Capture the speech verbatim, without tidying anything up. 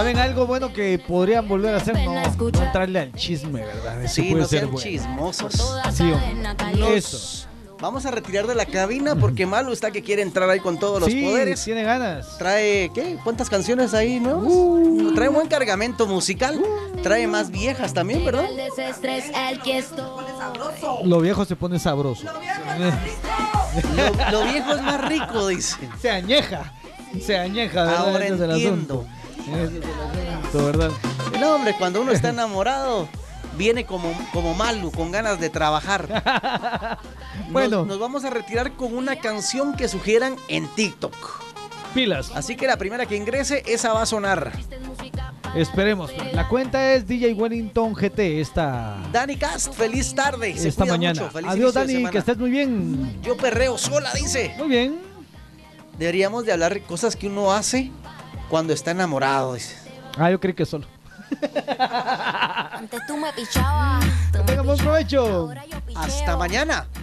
¿Saben algo bueno que podrían volver a hacer? No, no entrarle al chisme, ¿verdad? Eso Sí, puede no ser sean bueno. chismosos. Sí, hombre. Nos Eso. Vamos a retirar de la cabina porque Malo está que quiere entrar ahí con todos los Sí, poderes. tiene ganas. Trae, ¿qué? ¿Cuántas canciones ahí, no? Uh. Trae buen cargamento musical. Trae más viejas también, ¿verdad? Lo viejo se pone sabroso. Lo, lo viejo es más rico, dice. Se añeja. Se añeja, ¿verdad? Ahora Ese es el entiendo. asunto. Ese es el asunto, ¿verdad? No, hombre, cuando uno está enamorado, viene como, como Malo, con ganas de trabajar. Bueno. Nos, nos vamos a retirar con una canción que sugieran en TikTok. Pilas. Así que la primera que ingrese, esa va a sonar. Esperemos. La cuenta es D J Wellington G T esta, Dani Cast, feliz tarde. Se esta cuida mañana. mucho. Feliz Adiós, inicio de Dani, semana. que estés muy bien. Yo perreo sola, dice. Muy bien. Deberíamos de hablar de cosas que uno hace cuando está enamorado, dice. Ah, yo creí que solo. Antes tú me pichabas. Que tengan buen provecho. Hasta mañana.